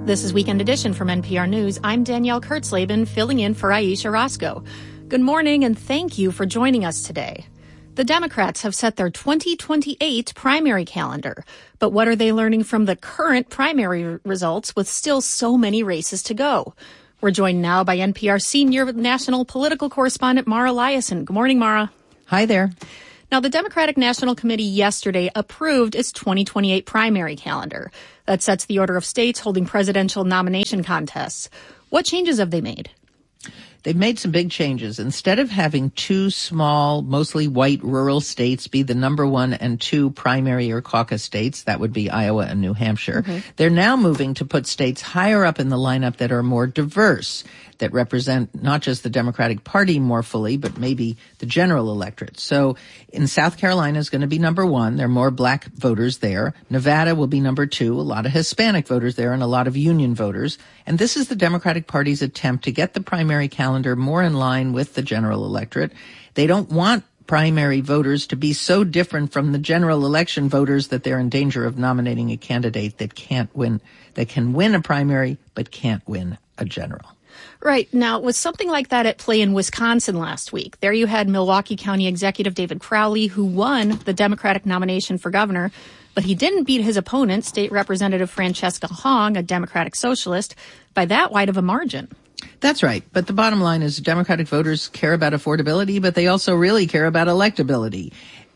This is Weekend Edition from NPR News. I'm Danielle Kurtzleben, filling in for Aisha Roscoe. Good morning, and thank you for joining us today. The Democrats have set their 2028 primary calendar. But what are they learning from the current primary results with still so many races to go? We're joined now by NPR senior national political correspondent Mara Liasson. Good morning, Mara. Hi there. Now, the Democratic National Committee yesterday approved its 2028 primary calendar. That sets the order of states holding presidential nomination contests. What changes have they made? They've made some big changes. Instead of having two small, mostly white rural states be the number 1 and 2 primary or caucus states, that would be Iowa and New Hampshire, they're now moving to put states higher up in the lineup that are more diverse, that represent not just the Democratic Party more fully, but maybe the general electorate. So in South Carolina is going to be number 1. There are more black voters there. Nevada will be number 2. A lot of Hispanic voters there and a lot of union voters. And this is the Democratic Party's attempt to get the primary calendar more in line with the general electorate. They don't want primary voters to be so different from the general election voters that they're in danger of nominating a candidate that can't win, that can win a primary but can't win a general. Right. Now, with something like that at play in Wisconsin last week, there you had Milwaukee County Executive David Crowley, who won the Democratic nomination for governor, but he didn't beat his opponent, State Representative Francesca Hong, a Democratic socialist, by that wide of a margin. That's right. But the bottom line is Democratic voters care about affordability, but they also really care about electability.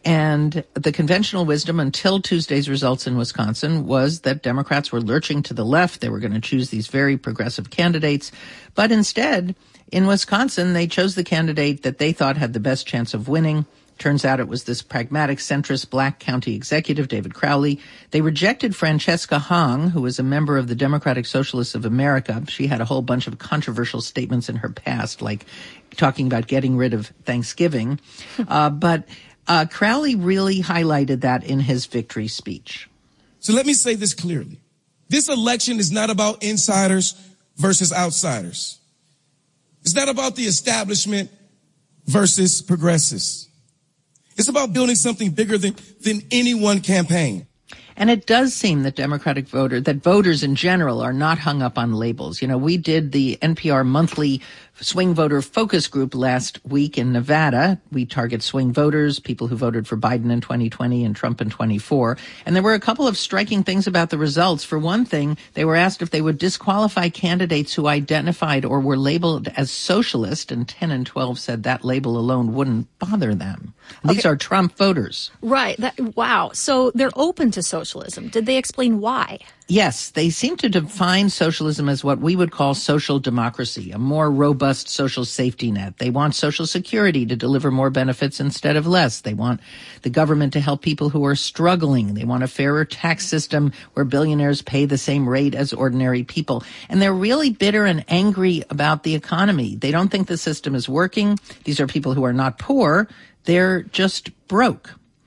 And the conventional wisdom until Tuesday's results in Wisconsin was that Democrats were lurching to the left. They were going to choose these very progressive candidates. But instead, in Wisconsin, they chose the candidate that they thought had the best chance of winning. Turns out it was this pragmatic centrist black county executive, David Crowley. They rejected Francesca Hong, who was a member of the Democratic Socialists of America. She had a whole bunch of controversial statements in her past, like talking about getting rid of Thanksgiving. But Crowley really highlighted that in his victory speech. So let me say this clearly. This election is not about insiders versus outsiders. It's not about the establishment versus progressives. It's about building something bigger than any one campaign. And it does seem that voters in general are not hung up on labels. You know, we did the NPR monthly swing voter focus group last week in Nevada. We target swing voters, people who voted for Biden in 2020 and Trump in 24. And there were a couple of striking things about the results. For one thing, they were asked if they would disqualify candidates who identified or were labeled as socialist, and 10 and 12 said that label alone wouldn't bother them. Okay. These are Trump voters. Right. Wow. So they're open to socialism. Did they explain why? Yes, they seem to define socialism as what we would call social democracy, a more robust social safety net. They want Social Security to deliver more benefits instead of less. They want the government to help people who are struggling. They want a fairer tax system where billionaires pay the same rate as ordinary people. And they're really bitter and angry about the economy. They don't think the system is working. These are people who are not poor. They're just broke.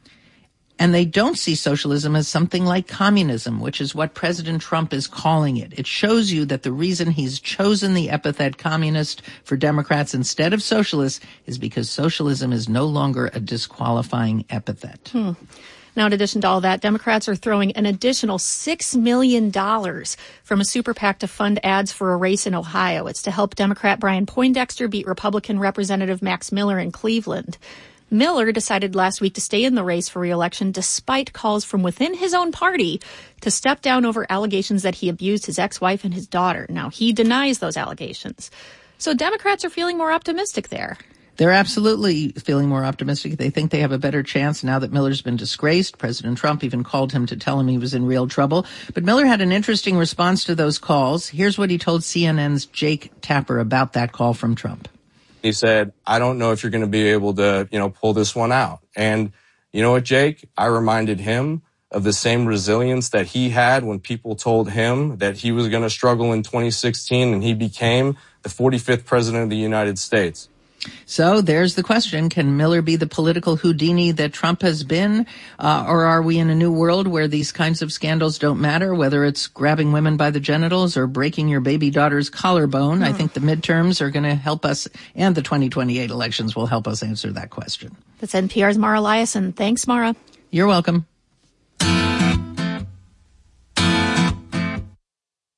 And they don't see socialism as something like communism, which is what President Trump is calling it. It shows you that the reason he's chosen the epithet communist for Democrats instead of socialist is because socialism is no longer a disqualifying epithet. Now, in addition to all that, Democrats are throwing an additional $6 million from a super PAC to fund ads for a race in Ohio. It's to help Democrat Brian Poindexter beat Republican Representative Max Miller in Cleveland. Miller decided last week to stay in the race for re-election despite calls from within his own party to step down over allegations that he abused his ex-wife and his daughter. Now, he denies those allegations. So Democrats are feeling more optimistic there. They're absolutely feeling more optimistic. They think they have a better chance now that Miller's been disgraced. President Trump even called him to tell him he was in real trouble. But Miller had an interesting response to those calls. Here's what he told CNN's Jake Tapper about that call from Trump. He said, I don't know if you're going to be able to, pull this one out. And you know what, Jake? I reminded him of the same resilience that he had when people told him that he was going to struggle in 2016 and he became the 45th president of the United States. So there's the question. Can Miller be the political Houdini that Trump has been? Or are we in a new world where these kinds of scandals don't matter, whether it's grabbing women by the genitals or breaking your baby daughter's collarbone? I think the midterms are going to help us, and the 2028 elections will help us answer that question. That's NPR's Mara Liasson. Thanks, Mara. You're welcome.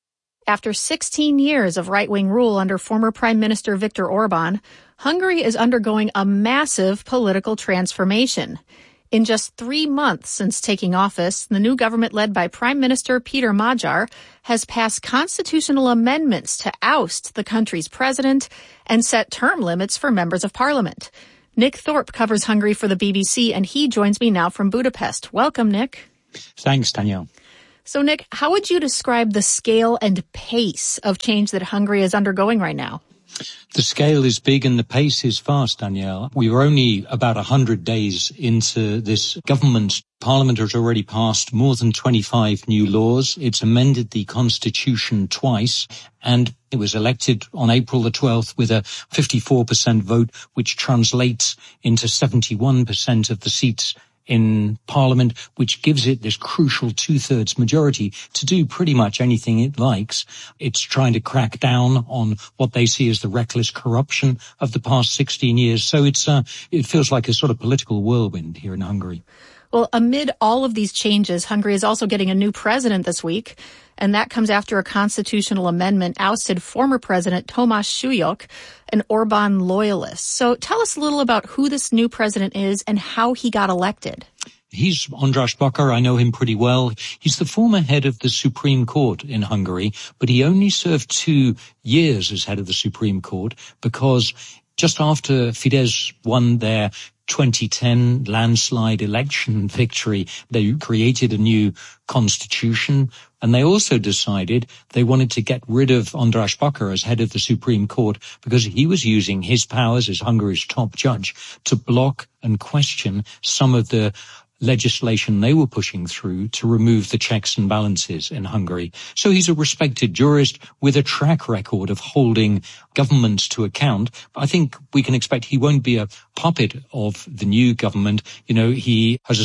After 16 years of right-wing rule under former Prime Minister Viktor Orban, Hungary is undergoing a massive political transformation. In just 3 months since taking office, the new government led by Prime Minister Peter Magyar has passed constitutional amendments to oust the country's president and set term limits for members of parliament. Nick Thorpe covers Hungary for the BBC, and he joins me now from Budapest. Welcome, Nick. Thanks, Danielle. So, Nick, how would you describe the scale and pace of change that Hungary is undergoing right now? The scale is big and the pace is fast, Danielle. We were only about 100 days into this government. Parliament has already passed more than 25 new laws. It's amended the constitution twice, and it was elected on April the 12th with a 54% vote, which translates into 71% of the seats in Parliament, which gives it this crucial 2/3 majority to do pretty much anything it likes. It's trying to crack down on what they see as the reckless corruption of the past 16 years. So it feels like a sort of political whirlwind here in Hungary. Well, amid all of these changes, Hungary is also getting a new president this week, and that comes after a constitutional amendment ousted former President Tomáš Súlyog, an Orban loyalist. So tell us a little about who this new president is and how he got elected. He's András Bokar. I know him pretty well. He's the former head of the Supreme Court in Hungary, but he only served 2 years as head of the Supreme Court because just after Fidesz won their 2010 landslide election victory, they created a new constitution, and they also decided they wanted to get rid of András Bokar as head of the Supreme Court because he was using his powers as Hungary's top judge to block and question some of the legislation they were pushing through to remove the checks and balances in Hungary. So he's a respected jurist with a track record of holding governments to account. I think we can expect he won't be a puppet of the new government. You know, he has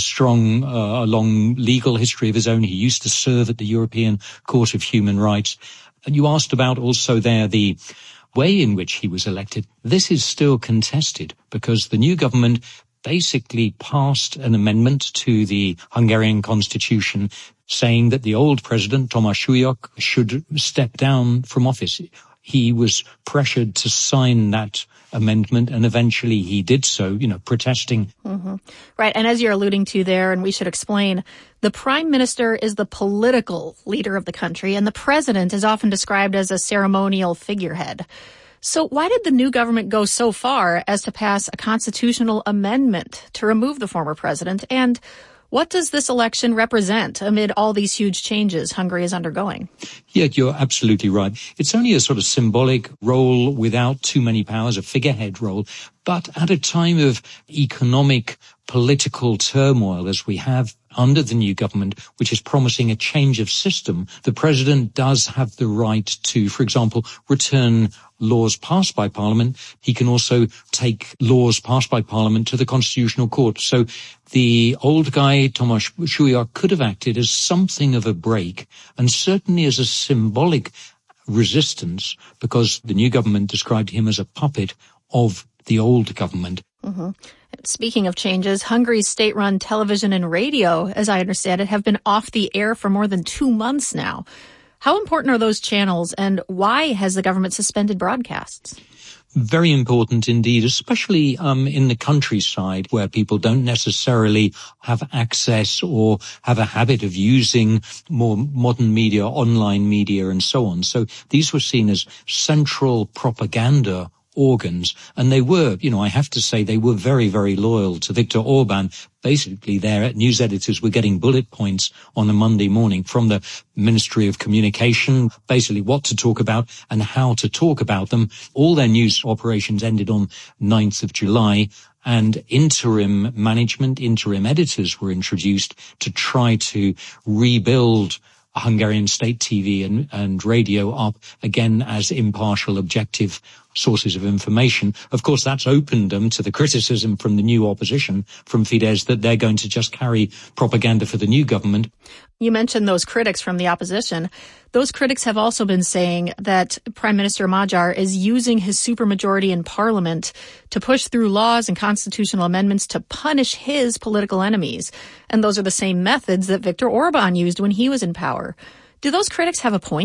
a long legal history of his own. He used to serve at the European Court of Human Rights. And you asked about also there the way in which he was elected. This is still contested because the new government basically passed an amendment to the Hungarian constitution saying that the old president, Tomáš Súlyog, should step down from office. He was pressured to sign that amendment, and eventually he did so, protesting. Mm-hmm. Right, and as you're alluding to there, and we should explain, the prime minister is the political leader of the country, and the president is often described as a ceremonial figurehead. So why did the new government go so far as to pass a constitutional amendment to remove the former president? And what does this election represent amid all these huge changes Hungary is undergoing? Yeah, you're absolutely right. It's only a sort of symbolic role without too many powers, a figurehead role. But at a time of economic, political turmoil, as we have under the new government, which is promising a change of system, the president does have the right to, for example, return laws passed by Parliament. He can also take laws passed by Parliament to the Constitutional Court. So the old guy, Tomáš Súlyog, could have acted as something of a break and certainly as a symbolic resistance because the new government described him as a puppet of the old government. Mm-hmm. Speaking of changes, Hungary's state-run television and radio, as I understand it, have been off the air for more than 2 months now. How important are those channels, and why has the government suspended broadcasts? Very important indeed, especially in the countryside where people don't necessarily have access or have a habit of using more modern media, online media, and so on. So these were seen as central propaganda organs, and they were, I have to say, they were very, very loyal to Viktor Orban. Basically, their news editors were getting bullet points on a Monday morning from the Ministry of Communication, basically what to talk about and how to talk about them. All their news operations ended on 9th of July, and interim management, interim editors were introduced to try to rebuild Hungarian state TV and radio up again as impartial, objective sources of information. Of course, that's opened them to the criticism from the new opposition, from Fidesz, that they're going to just carry propaganda for the new government. You mentioned those critics from the opposition. Those critics have also been saying that Prime Minister Magyar is using his supermajority in parliament to push through laws and constitutional amendments to punish his political enemies. And those are the same methods that Viktor Orban used when he was in power. Do those critics have a point?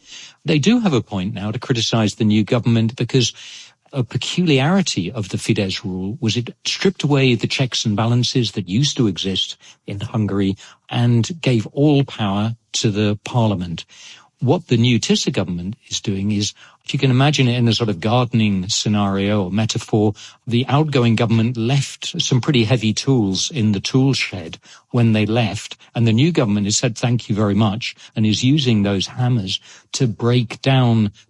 They do have a point now to criticize the new government because a peculiarity of the Fidesz rule was it stripped away the checks and balances that used to exist in Hungary and gave all power to the parliament. What the new Tisza government is doing is, if you can imagine it in a sort of gardening scenario or metaphor, the outgoing government left some pretty heavy tools in the tool shed when they left, and the new government has said thank you very much and is using those hammers to break down